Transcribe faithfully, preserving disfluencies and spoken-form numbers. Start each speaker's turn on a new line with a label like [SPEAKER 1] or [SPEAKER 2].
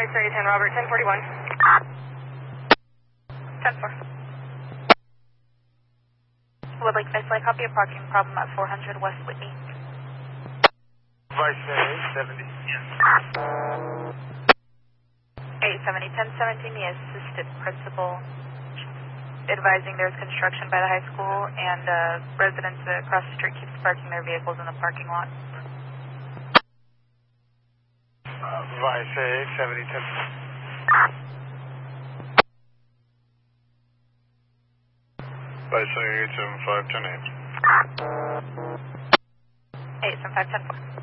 [SPEAKER 1] Vice A ten Robert, ten forty-one. ten four.
[SPEAKER 2] Would like Vice Light copy a parking problem at four hundred West Whitney.
[SPEAKER 3] Vice A seventy.
[SPEAKER 2] eight seventy, ten seventeen, the assistant principal advising there's construction by the high school and uh, residents across the street keeps parking their vehicles in the parking lot.
[SPEAKER 3] Uh, Vice A seventy, ten. Vice A eight seven five, ten eight.
[SPEAKER 2] eight seven five, ten four.